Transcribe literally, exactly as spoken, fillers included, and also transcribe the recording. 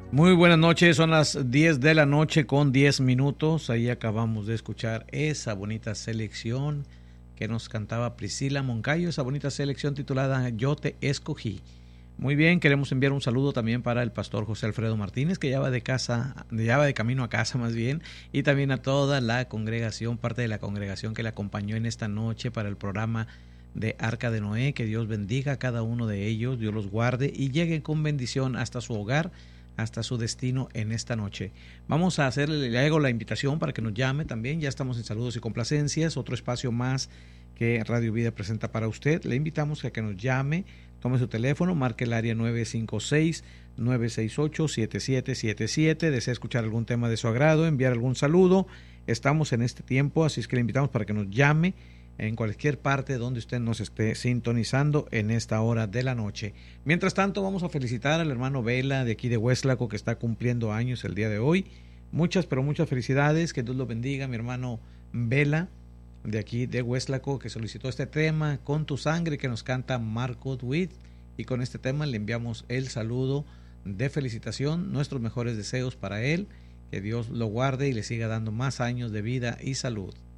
Muy buenas noches, son las diez de la noche con diez minutos. Ahí acabamos de escuchar esa bonita selección que nos cantaba Priscila Moncayo, esa bonita selección titulada Yo te escogí. Muy bien, queremos enviar un saludo también para el pastor José Alfredo Martínez, que ya va de casa, ya va de camino a casa más bien, y también a toda la congregación, parte de la congregación que le acompañó en esta noche para el programa de Arca de Noé. Que Dios bendiga a cada uno de ellos, Dios los guarde y lleguen con bendición hasta su hogar, hasta su destino en esta noche. Vamos a hacerle, le hago la invitación para que nos llame también. Ya estamos en Saludos y Complacencias, otro espacio más que Radio Vida presenta para usted. Le invitamos a que nos llame, tome su teléfono, marque el área nueve cinco seis, nueve seis ocho, siete siete siete siete. Desea escuchar algún tema de su agrado, enviar algún saludo. Estamos en este tiempo, así es que le invitamos para que nos llame en cualquier parte donde usted nos esté sintonizando en esta hora de la noche. Mientras tanto, vamos a felicitar al hermano Vela de aquí de Huéslaco, que está cumpliendo años el día de hoy. Muchas, pero muchas felicidades, que Dios lo bendiga, mi hermano Vela de aquí de Huéslaco, que solicitó este tema, Con tu sangre, que nos canta Marco Witt, y con este tema le enviamos el saludo de felicitación, nuestros mejores deseos para él, que Dios lo guarde y le siga dando más años de vida y salud.